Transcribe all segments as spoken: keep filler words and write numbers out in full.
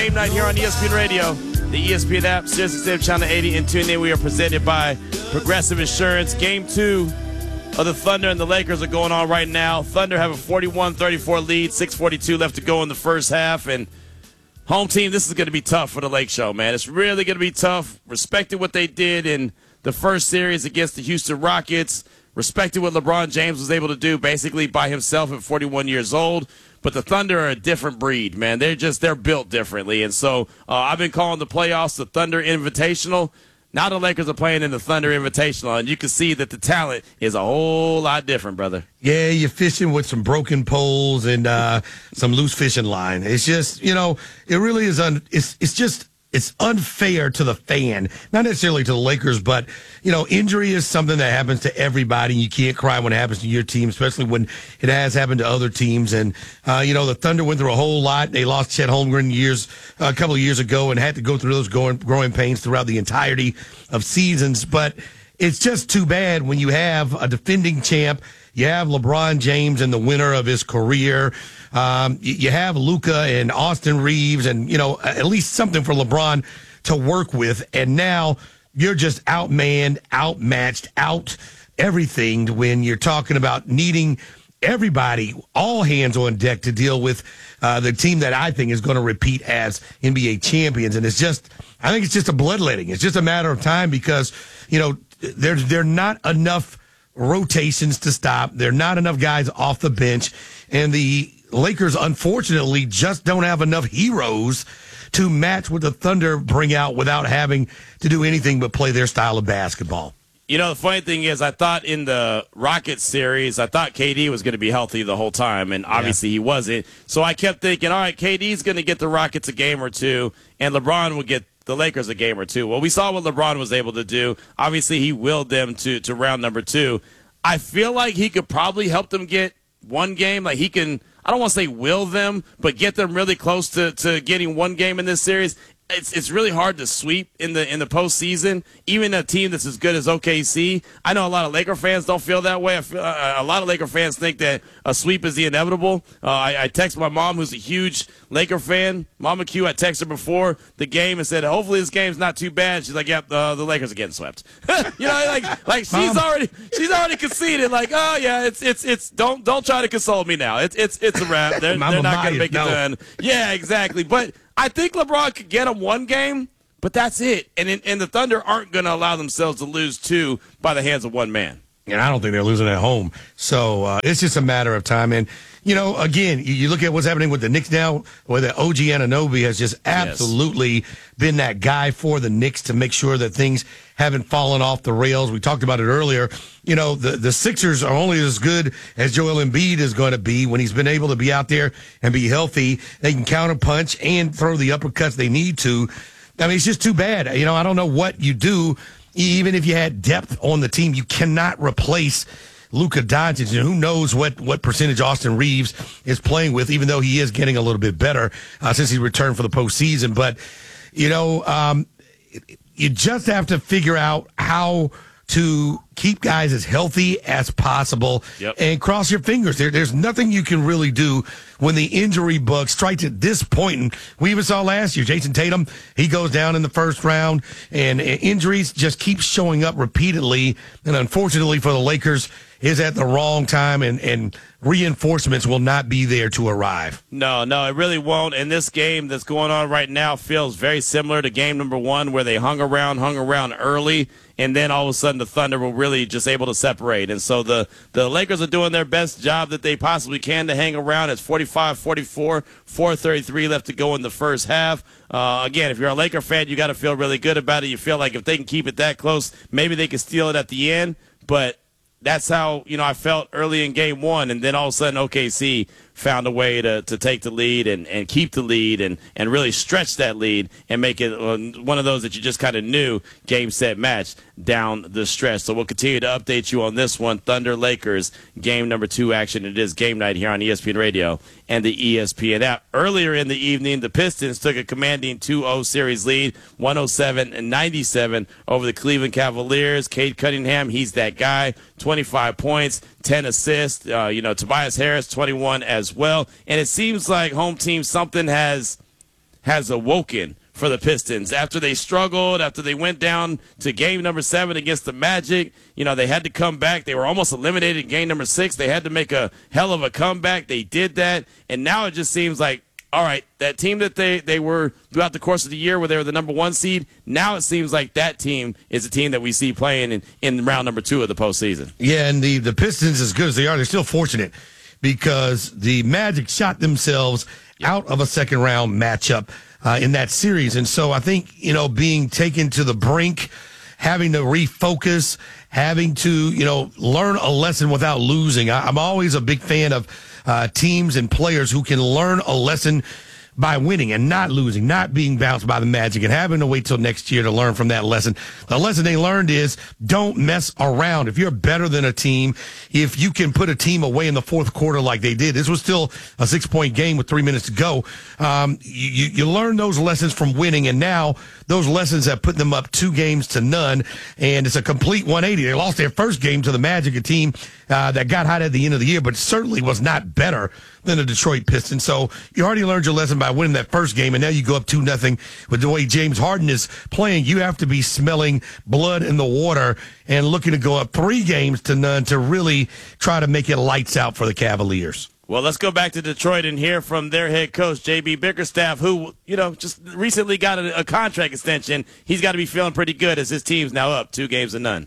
Game night here on E S P N Radio, the E S P N app, SiriusXM Channel eighty, and tune in. We are presented by Progressive Insurance. Game two of the Thunder and the Lakers are going on right now. Thunder have a forty-one thirty-four lead, six forty-two left to go in the first half. And home team, this is going to be tough for the Lake Show, man. It's really going to be tough. Respected what they did in the first series against the Houston Rockets. Respected what LeBron James was able to do basically by himself at forty-one years old. But the Thunder are a different breed, man. They're just, they're built differently. And so uh, I've been calling the playoffs the Thunder Invitational. Now the Lakers are playing in the Thunder Invitational, and you can see that the talent is a whole lot different, brother. Yeah, you're fishing with some broken poles and uh, some loose fishing line. It's just, you know, it really is, un- it's, it's just, it's unfair to the fan, not necessarily to the Lakers, but, you know, injury is something that happens to everybody. You can't cry when it happens to your team, especially when it has happened to other teams. And, uh, you know, the Thunder went through a whole lot. They lost Chet Holmgren years, uh, a couple of years ago and had to go through those growing, growing pains throughout the entirety of seasons. But it's just too bad when you have a defending champ. You have LeBron James and the winner of his career. Um, you have Luka and Austin Reeves and, you know, at least something for LeBron to work with. And now you're just outmanned, outmatched, out everything when you're talking about needing everybody, all hands on deck to deal with uh, the team that I think is going to repeat as N B A champions. And it's just, I think it's just a bloodletting. It's just a matter of time because, you know, there's, there are not enough rotations to stop. There are not enough guys off the bench. And the Lakers, unfortunately, just don't have enough heroes to match what the Thunder bring out without having to do anything but play their style of basketball. You know, the funny thing is, I thought in the Rockets series, I thought K D was going to be healthy the whole time, and obviously yeah. he wasn't. So I kept thinking, all right, K D's going to get the Rockets a game or two, and LeBron will get the Lakers a game or two. Well, we saw what LeBron was able to do. Obviously, he willed them to, to round number two. I feel like he could probably help them get one game. Like he can, I don't want to say will them, but get them really close to, to getting one game in this series. It's it's really hard to sweep in the in the postseason. Even a team that's as good as O K C. I know a lot of Laker fans don't feel that way. I feel, uh, a lot of Laker fans think that a sweep is the inevitable. Uh, I, I text my mom, who's a huge Laker fan, Mama Q. I texted her before the game and said, "Hopefully this game's not too bad." She's like, "Yep, uh, the Lakers are getting swept." you know, like like she's Mom. already she's already conceded. Like, oh yeah, it's it's it's don't don't try to console me now. It's it's it's a wrap. They're, they're not going to make no. it done. Yeah, exactly. But I think LeBron could get them one game, but that's it. And and the Thunder aren't going to allow themselves to lose two by the hands of one man. And I don't think they're losing at home. So uh, it's just a matter of time. And, you know, again, you, you look at what's happening with the Knicks now, where the O G Anunoby has just absolutely yes. been that guy for the Knicks to make sure that things haven't fallen off the rails. We talked about it earlier. You know, the, the Sixers are only as good as Joel Embiid is going to be when he's been able to be out there and be healthy. They can counterpunch and throw the uppercuts they need to. I mean, it's just too bad. You know, I don't know what you do. Even if you had depth on the team, you cannot replace Luka Doncic. And who knows what, what percentage Austin Reeves is playing with, even though he is getting a little bit better uh, since he returned for the postseason. But, you know, um, you just have to figure out how to keep guys as healthy as possible yep. and cross your fingers. There, there's nothing you can really do when the injury bug strikes at this point. And we even saw last year, Jason Tatum, he goes down in the first round, and injuries just keep showing up repeatedly. And unfortunately for the Lakers, is at the wrong time, and, and reinforcements will not be there to arrive. No, no, it really won't. And this game that's going on right now feels very similar to game number one, where they hung around, hung around early, and then all of a sudden the Thunder were really just able to separate. And so the, the Lakers are doing their best job that they possibly can to hang around. It's forty-five forty-four, four thirty-three left to go in the first half. Uh, again, if you're a Laker fan, you got to feel really good about it. You feel like if they can keep it that close, maybe they can steal it at the end. But that's how, you know, I felt early in game one, and then all of a sudden O K C found a way to, to take the lead and, and keep the lead and, and really stretch that lead and make it one of those that you just kind of knew game, set, match down the stretch. So we'll continue to update you on this one. Thunder Lakers game number two action. It is game night here on E S P N Radio and the E S P N app. Earlier in the evening, the Pistons took a commanding two oh series lead, one oh seven ninety-seven over the Cleveland Cavaliers. Cade Cunningham, he's that guy, twenty-five points, ten assists. Uh, you know, Tobias Harris, twenty-one as well. And it seems like home team, something has has awoken for the Pistons after they struggled, after they went down to game number seven against the Magic. You know, they had to come back. They were almost eliminated in game number six. They had to make a hell of a comeback. They did that. And now it just seems like, all right, that team that they, they were throughout the course of the year where they were the number one seed, now it seems like that team is a team that we see playing in, in round number two of the postseason. Yeah, and the, the Pistons, as good as they are, they're still fortunate because the Magic shot themselves out of a second-round matchup uh, in that series. And so I think, you know, being taken to the brink, having to refocus, having to, you know, learn a lesson without losing. I, I'm always a big fan of uh, teams and players who can learn a lesson by winning and not losing, not being bounced by the Magic and having to wait till next year to learn from that lesson. The lesson they learned is don't mess around. If you're better than a team, if you can put a team away in the fourth quarter like they did, this was still a six-point game with three minutes to go. Um, you, you learn those lessons from winning, and now those lessons have put them up two games to none, and it's a complete one eighty. They lost their first game to the Magic, a team uh, that got hot at the end of the year, but certainly was not better than the Detroit Pistons. So you already learned your lesson by winning that first game, and now you go up two nothing with the way James Harden is playing. You have to be smelling blood in the water and looking to go up three games to none to really try to make it lights out for the Cavaliers. Well, let's go back to Detroit and hear from their head coach, J B Bickerstaff, who, you know, just recently got a, a contract extension. He's got to be feeling pretty good as his team's now up two games to none.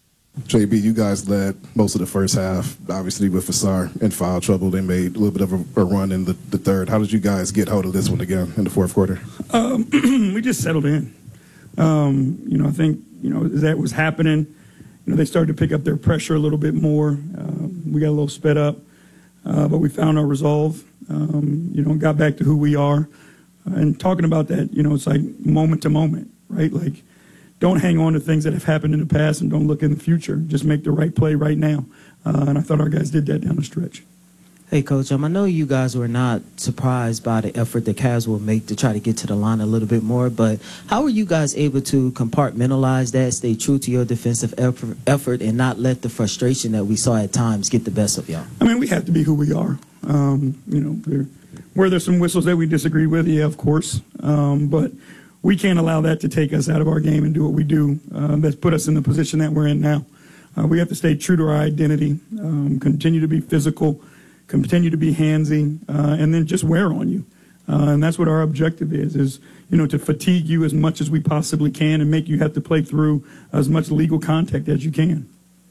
J B, you guys led most of the first half, obviously with Fasar in foul trouble. They made a little bit of a, a run in the, the third. How did you guys get hold of this one again in the fourth quarter? Um, we just settled in. Um, you know, I think, you know, as that was happening, you know, they started to pick up their pressure a little bit more. Um, we got a little sped up, uh, but we found our resolve, um, you know, got back to who we are. Uh, and talking about that, you know, it's like moment to moment, right? Like, don't hang on to things that have happened in the past and don't look in the future. Just make the right play right now. Uh, and I thought our guys did that down the stretch. Hey, Coach, um, I know you guys were not surprised by the effort the Cavs will make to try to get to the line a little bit more, but how are you guys able to compartmentalize that, stay true to your defensive effort, effort and not let the frustration that we saw at times get the best of y'all? I mean, we have to be who we are. Um, you know, there, were there some whistles that we disagree with? Yeah, of course. Um, but we can't allow that to take us out of our game and do what we do. Uh, that's put us in the position that we're in now. Uh, we have to stay true to our identity, um, continue to be physical, continue to be handsy, uh, and then just wear on you. Uh, and that's what our objective is, is, you know, to fatigue you as much as we possibly can and make you have to play through as much legal contact as you can.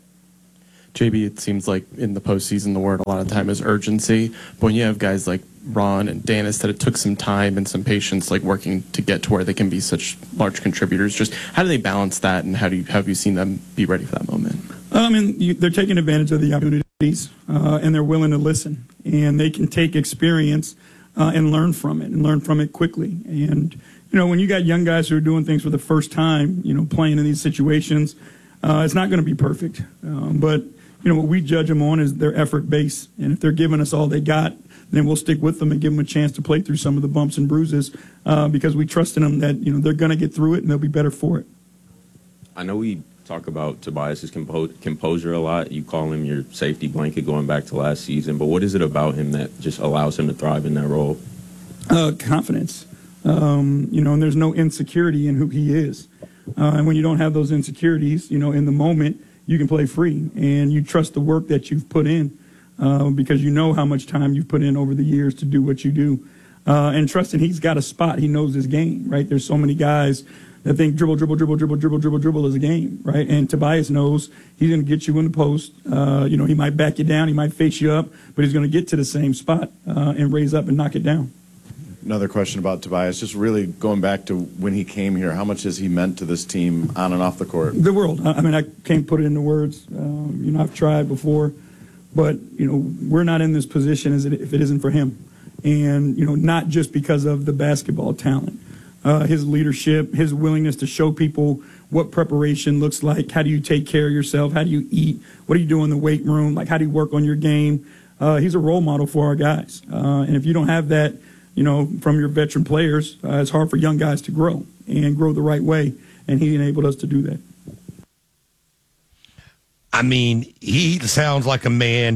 J B, it seems like in the postseason, the word a lot of time is urgency. But when you have guys like Ron and Danis, that it took some time and some patience, like working to get to where they can be such large contributors. Just how do they balance that, and how do you have you seen them be ready for that moment? I mean, you, they're taking advantage of the opportunities, uh, and they're willing to listen, and they can take experience uh, and learn from it, and learn from it quickly. And you know, when you got young guys who are doing things for the first time, you know, playing in these situations, uh, it's not going to be perfect, um, but you know, what we judge them on is their effort base. And if they're giving us all they got, then we'll stick with them and give them a chance to play through some of the bumps and bruises uh, because we trust in them that, you know, they're going to get through it and they'll be better for it. I know we talk about Tobias's compo- composure a lot. You call him your safety blanket going back to last season. But what is it about him that just allows him to thrive in that role? Uh, confidence. Um, you know, and there's no insecurity in who he is. Uh, and when you don't have those insecurities, you know, in the moment, you can play free, and you trust the work that you've put in uh, because you know how much time you've put in over the years to do what you do. Uh, and trusting he's got a spot. He knows his game, right? There's so many guys that think dribble, dribble, dribble, dribble, dribble, dribble, dribble is a game, right? And Tobias knows he's going to get you in the post. Uh, you know, he might back you down, he might face you up, but he's going to get to the same spot uh, and raise up and knock it down. Another question about Tobias, just really going back to when he came here, how much has he meant to this team on and off the court? The world. I mean, I can't put it into words. Um, you know, I've tried before, but, you know, we're not in this position as it, if it isn't for him. And, you know, not just because of the basketball talent. Uh, his leadership, his willingness to show people what preparation looks like. How do you take care of yourself? How do you eat? What do you do in the weight room? Like, how do you work on your game? Uh, he's a role model for our guys. Uh, and if you don't have that, you know, from your veteran players, uh, it's hard for young guys to grow and grow the right way, and he enabled us to do that. I mean, he sounds like a man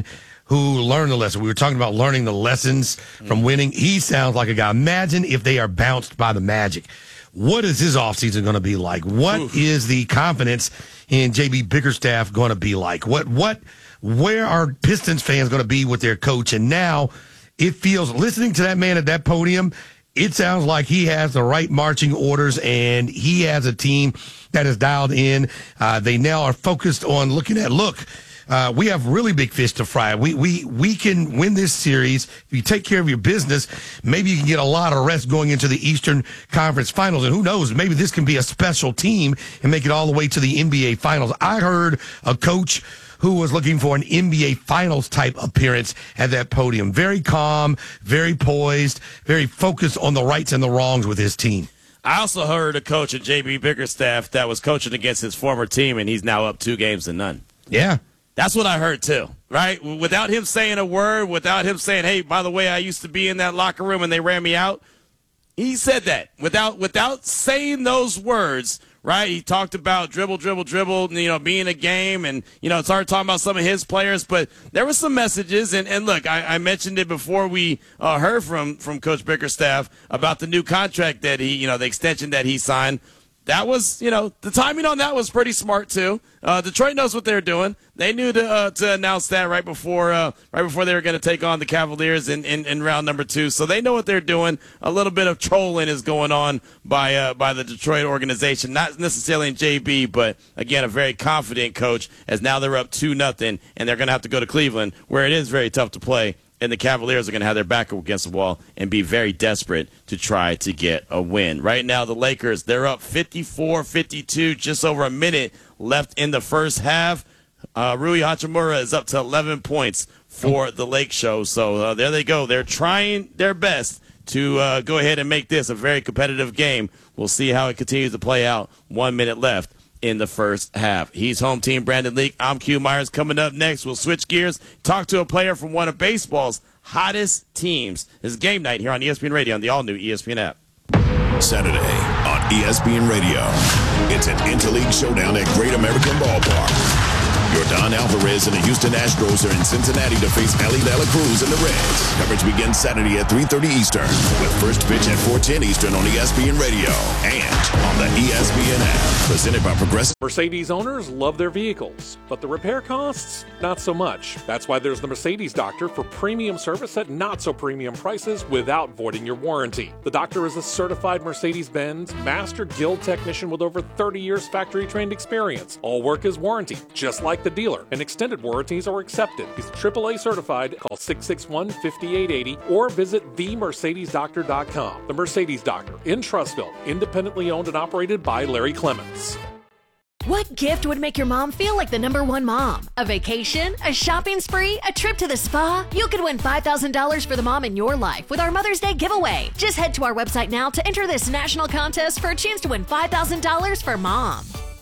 who learned the lesson. We were talking about learning the lessons from winning. He sounds like a guy. Imagine if they are bounced by the Magic. What is his offseason going to be like? What Oof. is the confidence in J B Bickerstaff going to be like? What, what, where are Pistons fans going to be with their coach? And now it feels, listening to that man at that podium, it sounds like he has the right marching orders and he has a team that is dialed in. Uh, they now are focused on looking at, look, Uh, we have really big fish to fry. We we we can win this series. If you take care of your business, maybe you can get a lot of rest going into the Eastern Conference Finals. And who knows, maybe this can be a special team and make it all the way to the N B A Finals. I heard a coach who was looking for an N B A Finals type appearance at that podium. Very calm, very poised, very focused on the rights and the wrongs with his team. I also heard a coach at J B Bickerstaff that was coaching against his former team, and he's now up two games to none. Yeah. That's what I heard, too, right? Without him saying a word, without him saying, hey, by the way, I used to be in that locker room and they ran me out. He said that without without saying those words, right? He talked about dribble, dribble, dribble, you know, being a game and, you know, started talking about some of his players. But there were some messages. And, and look, I, I mentioned it before we uh, heard from, from Coach Bickerstaff about the new contract that he, you know, the extension that he signed. That was, you know, the timing on that was pretty smart too. Uh, Detroit knows what they're doing. They knew to uh, to announce that right before uh, right before they were going to take on the Cavaliers in, in, in round number two. So they know what they're doing. A little bit of trolling is going on by uh, by the Detroit organization, not necessarily in J B, but again, a very confident coach. As now they're up two nothing, and they're going to have to go to Cleveland, where it is very tough to play. And the Cavaliers are going to have their back against the wall and be very desperate to try to get a win. Right now, the Lakers, they're up fifty-four fifty-two, just over a minute left in the first half. Uh, Rui Hachimura is up to eleven points for the Lake Show. So uh, there they go. They're trying their best to uh, go ahead and make this a very competitive game. We'll see how it continues to play out. One minute left in the first half. He's home team Brandon Leak. I'm Q Myers. Coming up next, we'll switch gears, talk to a player from one of baseball's hottest teams. This is Game Night here on E S P N Radio on the all-new E S P N app. Saturday on E S P N Radio. It's an interleague showdown at Great American Ballpark. Yordan Alvarez and the Houston Astros are in Cincinnati to face Ellie De La Cruz and the Reds. Coverage begins Saturday at three thirty Eastern with first pitch at four ten Eastern on E S P N Radio and on the E S P N app. Presented by Progressive. Mercedes owners love their vehicles, but the repair costs, not so much. That's why there's the Mercedes Doctor for premium service at not-so-premium prices without voiding your warranty. The Doctor is a certified Mercedes-Benz Master Guild technician with over thirty years factory-trained experience. All work is warranted, just like the dealer, and extended warranties are accepted. He's triple A certified. Call six six one, five eight eight zero or visit the mercedes doctor dot com. The Mercedes Doctor in Trussville, independently owned and operated by Larry Clements. What gift would make your mom feel like the number one mom? A vacation? A shopping spree? A trip to the spa? You could win five thousand dollars for the mom in your life with our Mother's Day giveaway. Just head to our website now to enter this national contest for a chance to win five thousand dollars for mom.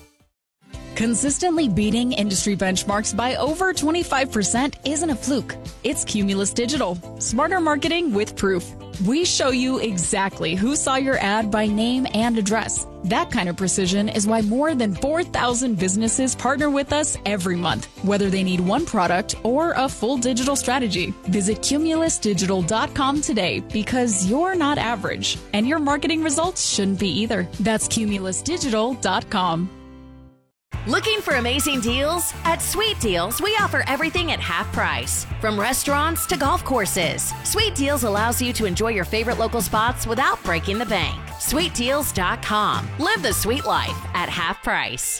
Consistently beating industry benchmarks by over twenty-five percent isn't a fluke. It's Cumulus Digital. Smarter marketing with proof. We show you exactly who saw your ad by name and address. That kind of precision is why more than four thousand businesses partner with us every month, whether they need one product or a full digital strategy. Visit cumulus digital dot com today because you're not average, and your marketing results shouldn't be either. That's cumulus digital dot com. Looking for amazing deals? At Sweet Deals, we offer everything at half price. From restaurants to golf courses, Sweet Deals allows you to enjoy your favorite local spots without breaking the bank. sweet deals dot com. Live the sweet life at half price.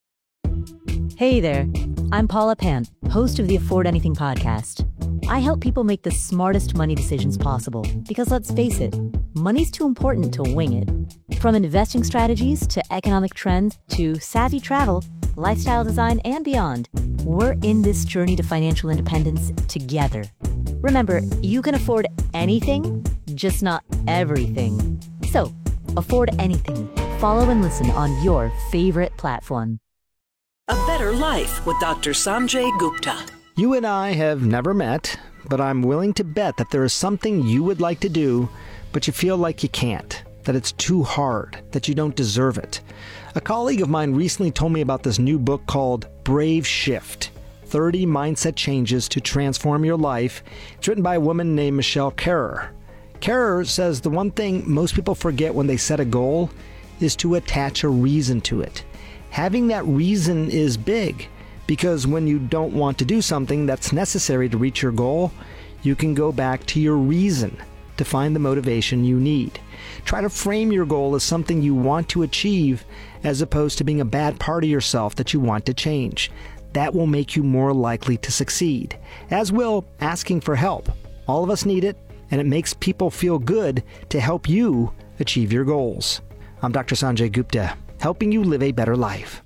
Hey there, I'm Paula Pant, host of the Afford Anything podcast. I help people make the smartest money decisions possible because, let's face it, money's too important to wing it. From investing strategies to economic trends to savvy travel, lifestyle design, and beyond, we're in this journey to financial independence together. Remember, you can afford anything, just not everything. So, afford anything. Follow and listen on your favorite platform. A Better Life with Doctor Sanjay Gupta. You and I have never met, but I'm willing to bet that there is something you would like to do, but you feel like you can't, that it's too hard, that you don't deserve it. A colleague of mine recently told me about this new book called Brave Shift. thirty Mindset Changes to Transform Your Life. It's written by a woman named Michelle Kerrer. Kerrer says the one thing most people forget when they set a goal is to attach a reason to it. Having that reason is big, because when you don't want to do something that's necessary to reach your goal, you can go back to your reason to find the motivation you need. Try to frame your goal as something you want to achieve as opposed to being a bad part of yourself that you want to change. That will make you more likely to succeed, as will asking for help. All of us need it, and it makes people feel good to help you achieve your goals. I'm Doctor Sanjay Gupta, helping you live a better life.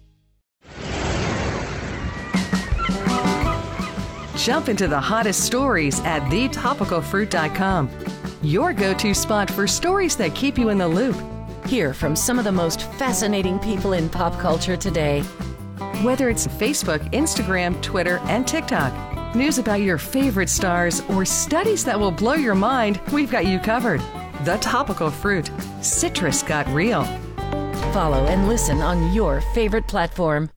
Jump into the hottest stories at the topical fruit dot com. Your go-to spot for stories that keep you in the loop. Hear from some of the most fascinating people in pop culture today. Whether it's Facebook, Instagram, Twitter, and TikTok, news about your favorite stars, or studies that will blow your mind, we've got you covered. The Topical Fruit. Citrus got real. Follow and listen on your favorite platform.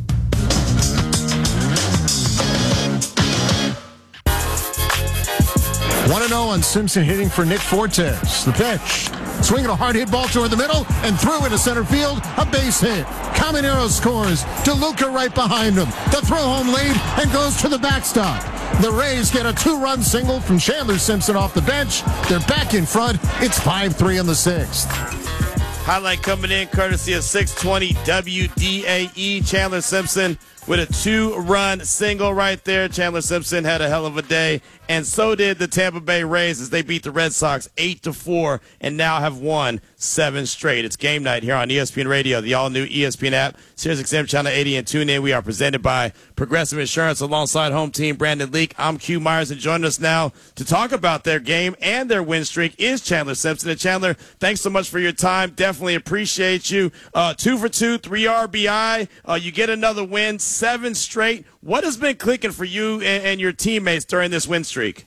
one and oh on Simpson hitting for Nick Fortes. The pitch. Swinging a hard hit ball toward the middle and through into center field. A base hit. Caminero scores. DeLuca right behind him. The throw home lead and goes to the backstop. The Rays get a two-run single from Chandler Simpson off the bench. They're back in front. It's five three in the sixth. Highlight coming in courtesy of six twenty W D A E. Chandler Simpson with a two-run single right there. Chandler Simpson had a hell of a day, and so did the Tampa Bay Rays as they beat the Red Sox eight to four and now have won seven straight. It's game night here on E S P N Radio, the all-new E S P N app, Sirius X M Channel eighty, and tune in. We are presented by Progressive Insurance alongside home team Brandon Leak. I'm Q Myers, and joining us now to talk about their game and their win streak is Chandler Simpson. And Chandler, thanks so much for your time. Definitely appreciate you. Uh, two for two, three R B I. Uh, you get another win, seven straight. What has been clicking for you and, and your teammates during this win streak?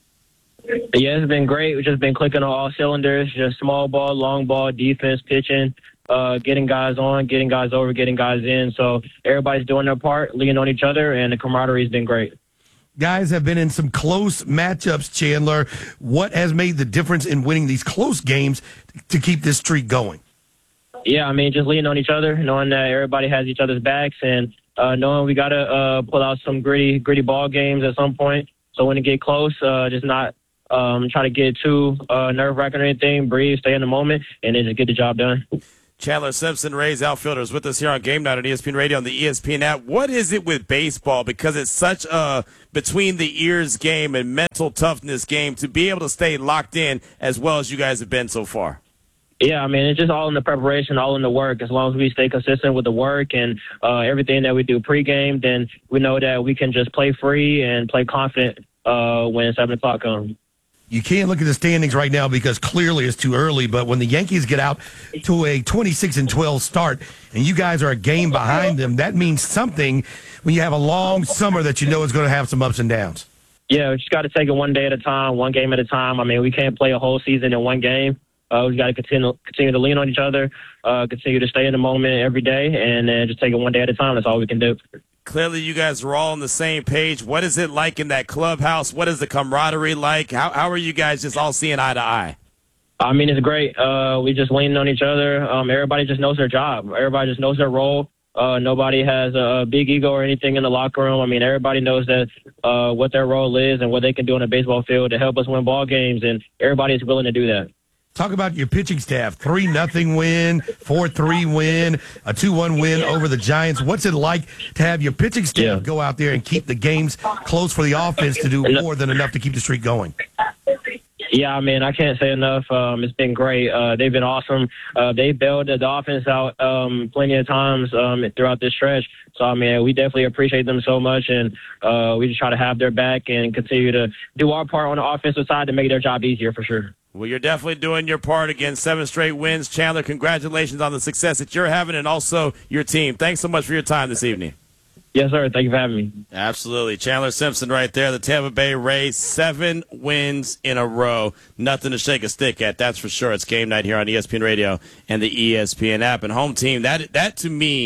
Yeah, it's been great. We've just been clicking on all cylinders, just small ball, long ball, defense, pitching, uh, getting guys on, getting guys over, getting guys in. So everybody's doing their part, leaning on each other, and the camaraderie has been great. Guys have been in some close matchups, Chandler. What has made the difference in winning these close games to keep this streak going? Yeah, I mean, just leaning on each other, knowing that everybody has each other's backs, and uh, knowing we got to uh, pull out some gritty, gritty ball games at some point. So when it get close, uh, just not um, try to get too uh, nerve-wracking or anything. Breathe, stay in the moment, and then just get the job done. Chandler Simpson, Rays outfielder, is with us here on Game Night on E S P N Radio on the E S P N app. What is it with baseball? Because it's such a between-the-ears game and mental toughness game to be able to stay locked in as well as you guys have been so far. Yeah, I mean, it's just all in the preparation, all in the work. As long as we stay consistent with the work and uh, everything that we do pregame, then we know that we can just play free and play confident uh, when seven o'clock comes. You can't look at the standings right now because clearly it's too early, but when the Yankees get out to a twenty-six and twelve start and you guys are a game behind them, that means something when you have a long summer that you know is going to have some ups and downs. Yeah, we just got to take it one day at a time, one game at a time. I mean, we can't play a whole season in one game. Uh, we got to continue continue to lean on each other, uh, continue to stay in the moment every day, and uh, just take it one day at a time. That's all we can do. Clearly, you guys are all on the same page. What is it like in that clubhouse? What is the camaraderie like? How how are you guys just all seeing eye to eye? I mean, it's great. Uh, we just leaning on each other. Um, everybody just knows their job. Everybody just knows their role. Uh, nobody has a big ego or anything in the locker room. I mean, everybody knows that uh, what their role is and what they can do on a baseball field to help us win ball games, and everybody is willing to do that. Talk about your pitching staff. three nothing win, four three win, a two one win over the Giants. What's it like to have your pitching staff yeah. go out there and keep the games close for the offense to do more than enough to keep the streak going? Yeah, I mean, I can't say enough. Um, it's been great. Uh, they've been awesome. Uh, they bailed the offense out um, plenty of times um, throughout this stretch. So, I mean, we definitely appreciate them so much, and uh, we just try to have their back and continue to do our part on the offensive side to make their job easier for sure. Well, you're definitely doing your part again. Seven straight wins. Chandler, congratulations on the success that you're having and also your team. Thanks so much for your time this evening. Yes, sir. Thank you for having me. Absolutely. Chandler Simpson right there, the Tampa Bay Rays, seven wins in a row. Nothing to shake a stick at, that's for sure. It's game night here on E S P N Radio and the E S P N app. And home team, that that to me,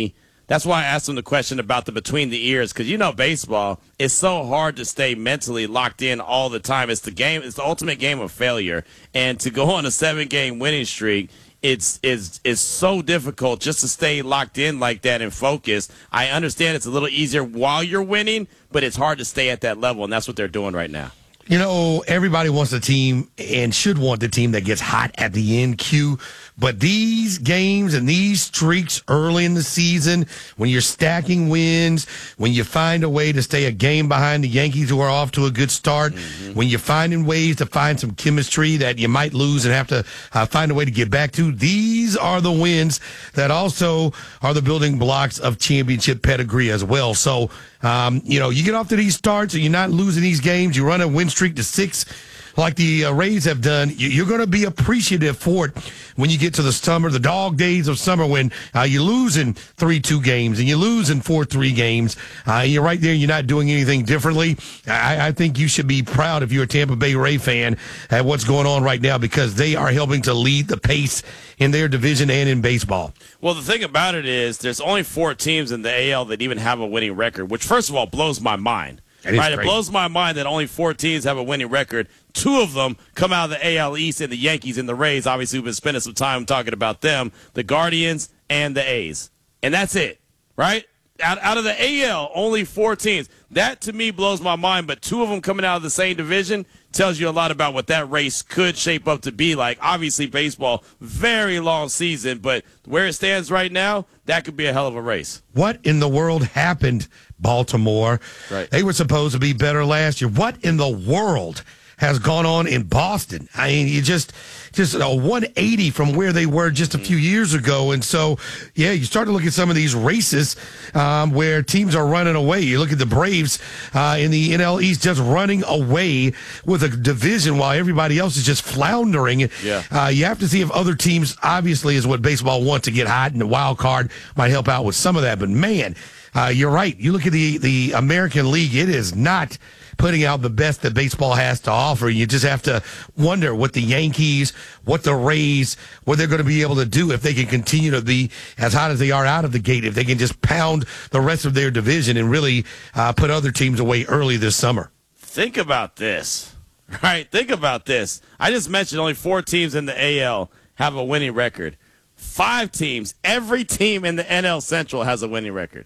That's why I asked him the question about the between the ears, because you know baseball, it's so hard to stay mentally locked in all the time. It's the game, it's the ultimate game of failure. And to go on a seven-game winning streak, it's is is so difficult just to stay locked in like that and focused. I understand it's a little easier while you're winning, but it's hard to stay at that level, and that's what they're doing right now. You know, everybody wants a team and should want the team that gets hot at the end, Q. But these games and these streaks early in the season, when you're stacking wins, when you find a way to stay a game behind the Yankees who are off to a good start, mm-hmm. when you're finding ways to find some chemistry that you might lose and have to uh, find a way to get back to, these are the wins that also are the building blocks of championship pedigree as well. So, um, you know, you get off to these starts and you're not losing these games. You run a win streak to six like the uh, Rays have done. You're going to be appreciative for it when you get to the summer, the dog days of summer, when uh, you're losing three two games and you're losing four three games. Uh, and you're right there. You're not doing anything differently. I, I think you should be proud if you're a Tampa Bay Ray fan at what's going on right now, because they are helping to lead the pace in their division and in baseball. Well, the thing about it is there's only four teams in the A L that even have a winning record, which first of all blows my mind. Right, it blows my mind that only four teams have a winning record. Two of them come out of the A L East, and the Yankees and the Rays. Obviously, we've been spending some time talking about them, the Guardians and the A's. And that's it, right? Out, out of the A L, only four teams. That, to me, blows my mind, but two of them coming out of the same division tells you a lot about what that race could shape up to be like. Obviously, baseball, very long season, but where it stands right now, that could be a hell of a race. What in the world happened, Baltimore? Right. They were supposed to be better last year. What in the world has gone on in Boston? I mean, you just just a one eighty from where they were just a few years ago. And so, yeah, you start to look at some of these races um, where teams are running away. You look at the Braves uh, in the N L East just running away with a division while everybody else is just floundering. Yeah. Uh, you have to see if other teams, obviously, is what baseball wants to get hot, and the wild card might help out with some of that. But, man, uh, you're right. You look at the, the American League, it is not putting out the best that baseball has to offer. You just have to wonder what the Yankees, what the Rays, what they're going to be able to do if they can continue to be as hot as they are out of the gate, if they can just pound the rest of their division and really uh, put other teams away early this summer. Think about this, right? Think about this. I just mentioned only four teams in the A L have a winning record. Five teams, every team in the N L Central has a winning record.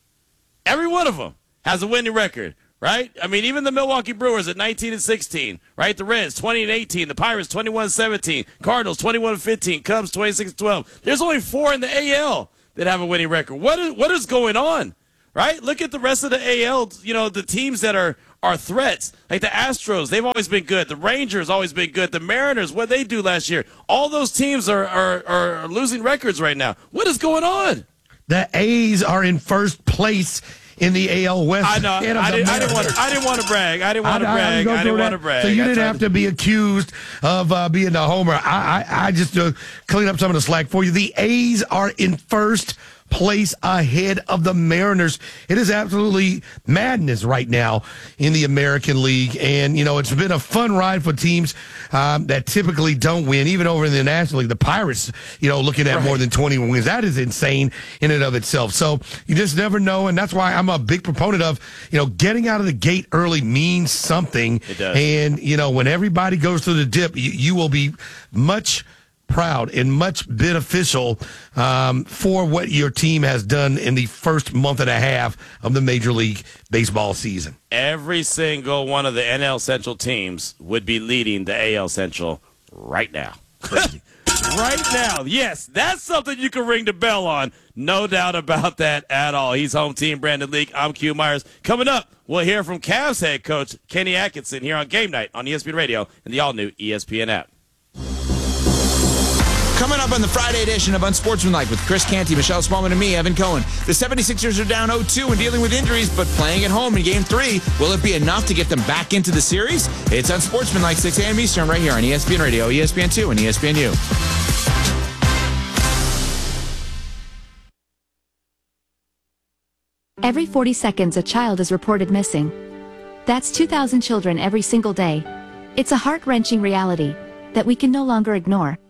Every one of them has a winning record. Right? I mean, even the Milwaukee Brewers at nineteen and sixteen, right? The Reds twenty and eighteen, the Pirates twenty-one and seventeen, Cardinals twenty-one and fifteen, Cubs twenty-six and twelve. There's only four in the A L that have a winning record. What is what is going on? Right? Look at the rest of the A L, you know, the teams that are are threats. Like the Astros, they've always been good. The Rangers always been good. The Mariners, what they do last year. All those teams are are, are losing records right now. What is going on? The A's are in first place in the A L West. I know. I didn't, I didn't want. To, I didn't want to brag. I didn't want to brag. I, I didn't want to brag. So you didn't have to, to be accused of uh, being a homer. I, I, I just uh, clean up some of the slack for you. The A's are in first place ahead of the Mariners. It is absolutely madness right now in the American League. And, you know, it's been a fun ride for teams um, that typically don't win, even over in the National League. The Pirates, you know, looking at right. more than twenty wins. That is insane in and of itself. So you just never know. And that's why I'm a big proponent of, you know, getting out of the gate early means something. It does. And, you know, when everybody goes through the dip, you, you will be much proud and much beneficial um, for what your team has done in the first month and a half of the Major League Baseball season. Every single one of the N L Central teams would be leading the A L Central right now. Right now. Yes, that's something you can ring the bell on. No doubt about that at all. He's home team Brandon Leak. I'm Q Myers. Coming up, we'll hear from Cavs head coach Kenny Atkinson here on Game Night on E S P N Radio and the all-new E S P N app. Coming up on the Friday edition of Unsportsmanlike with Chris Canty, Michelle Smallman, and me, Evan Cohen. The seventy-sixers are down oh two and dealing with injuries, but playing at home in Game three. Will it be enough to get them back into the series? It's Unsportsmanlike, six a.m. Eastern, right here on E S P N Radio, E S P N two, and E S P N U. Every forty seconds, a child is reported missing. That's two thousand children every single day. It's a heart-wrenching reality that we can no longer ignore.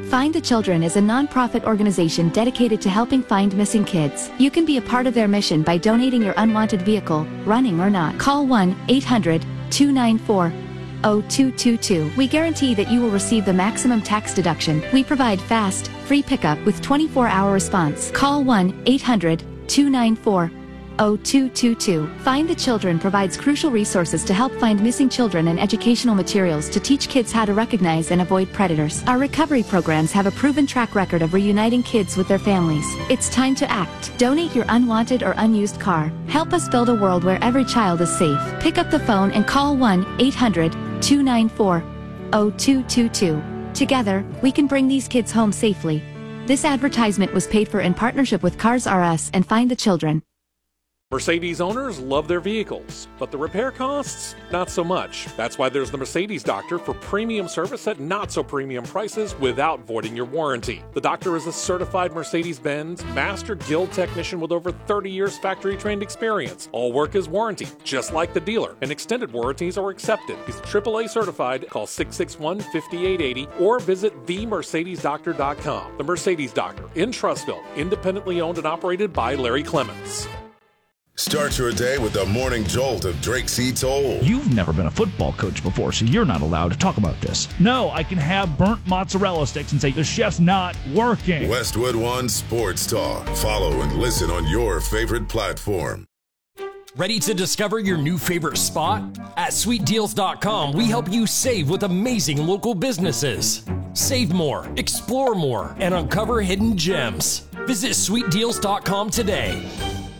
Find the Children is a nonprofit organization dedicated to helping find missing kids. You can be a part of their mission by donating your unwanted vehicle, running or not. Call one eight hundred two nine four oh two two two. We guarantee that you will receive the maximum tax deduction. We provide fast, free pickup with twenty-four hour response. Call one eight hundred two nine four oh two two two. Find the Children provides crucial resources to help find missing children and educational materials to teach kids how to recognize and avoid predators. Our recovery programs have a proven track record of reuniting kids with their families. It's time to act. Donate your unwanted or unused car. Help us build a world where every child is safe. Pick up the phone and call one eight hundred two nine four oh two two two. Together, we can bring these kids home safely. This advertisement was paid for in partnership with Cars R Us and Find the Children. Mercedes owners love their vehicles, but the repair costs, not so much. That's why there's the Mercedes Doctor for premium service at not so premium prices without voiding your warranty. The Doctor is a certified Mercedes-Benz Master Guild technician with over thirty years factory trained experience. All work is warranty, just like the dealer, and extended warranties are accepted. He's triple A certified. Call six six one, five eight eight zero or visit the mercedes doctor dot com. The Mercedes Doctor in Trussville, independently owned and operated by Larry Clements. Start your day with the morning jolt of Drake C. Toll. You've never been a football coach before, so you're not allowed to talk about this. No, I can have burnt mozzarella sticks and say the chef's not working. Westwood One Sports Talk. Follow and listen on your favorite platform. Ready to discover your new favorite spot? At sweet deals dot com, we help you save with amazing local businesses. Save more, explore more, and uncover hidden gems. Visit sweet deals dot com today.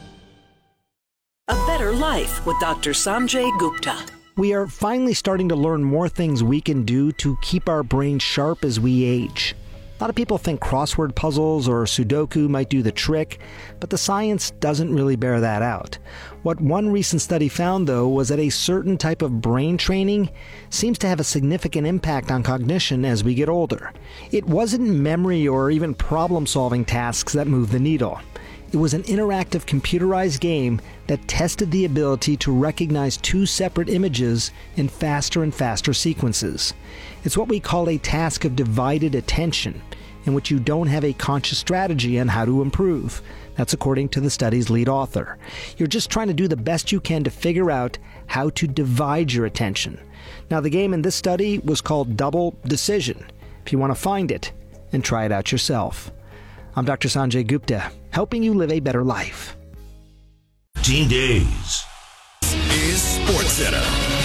A Better Life with Doctor Sanjay Gupta. We are finally starting to learn more things we can do to keep our brains sharp as we age. A lot of people think crossword puzzles or Sudoku might do the trick, but the science doesn't really bear that out. What one recent study found, though, was that a certain type of brain training seems to have a significant impact on cognition as we get older. It wasn't memory or even problem-solving tasks that moved the needle. It was an interactive computerized game that tested the ability to recognize two separate images in faster and faster sequences. It's what we call a task of divided attention, in which you don't have a conscious strategy on how to improve. That's according to the study's lead author. You're just trying to do the best you can to figure out how to divide your attention. Now, the game in this study was called Double Decision. If you want to find it and try it out yourself. I'm Doctor Sanjay Gupta, helping you live a better life. Team Days is Sports Center.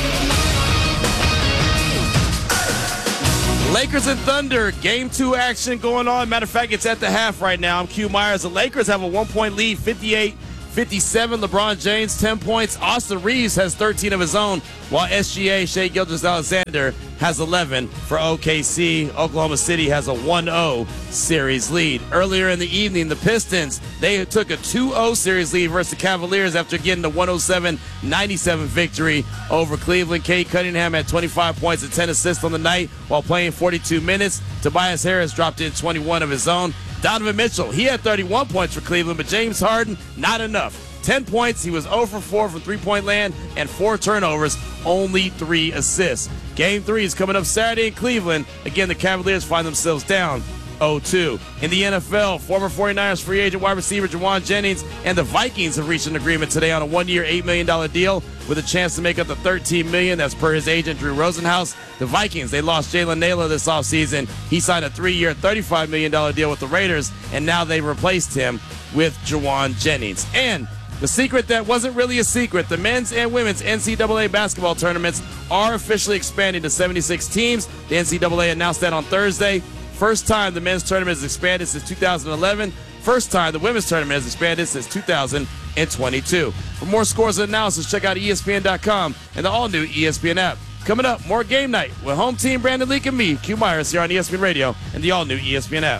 Lakers and Thunder, game two action going on. Matter of fact, it's at the half right now. I'm Q Myers. The Lakers have a one-point lead, fifty-eight fifty-seven. LeBron James, ten points. Austin Reeves has thirteen of his own, while S G A, Shai Gilgeous-Alexander, has eleven for O K C. Oklahoma City has a one oh series lead. Earlier in the evening, the Pistons, they took a two oh series lead versus the Cavaliers after getting the one oh seven ninety-seven victory over Cleveland. Cade Cunningham had twenty-five points and ten assists on the night while playing forty-two minutes. Tobias Harris dropped in twenty-one of his own. Donovan Mitchell, he had thirty-one points for Cleveland, but James Harden, not enough. ten points, he was zero for four from three-point land, and four turnovers, only three assists. Game three is coming up Saturday in Cleveland. Again, the Cavaliers find themselves down oh two. In the N F L, former forty-niners free agent wide receiver Juwan Jennings and the Vikings have reached an agreement today on a one-year, eight million dollars deal with a chance to make up the thirteen million dollars. That's per his agent, Drew Rosenhaus. The Vikings, they lost Jalen Naylor this offseason. He signed a three-year, thirty-five million dollars deal with the Raiders, and now they replaced him with Juwan Jennings. And the secret that wasn't really a secret, the men's and women's N C double A basketball tournaments are officially expanding to seventy-six teams. The N C double A announced that on Thursday. First time the men's tournament has expanded since two thousand eleven. First time the women's tournament has expanded since two thousand twenty-two. For more scores and analysis, check out E S P N dot com and the all-new E S P N app. Coming up, more game night with home team Brandon Leak and me, Q Myers, here on E S P N Radio and the all-new E S P N app.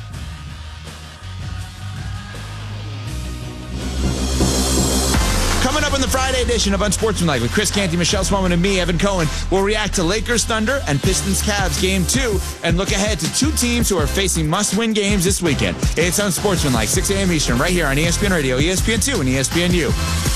Coming up on the Friday edition of Unsportsmanlike with Chris Canty, Michelle Smallman, and me, Evan Cohen, we'll react to Lakers Thunder and Pistons Cavs Game two and look ahead to two teams who are facing must-win games this weekend. It's Unsportsmanlike, six a.m. Eastern, right here on E S P N Radio, E S P N two, and E S P N U.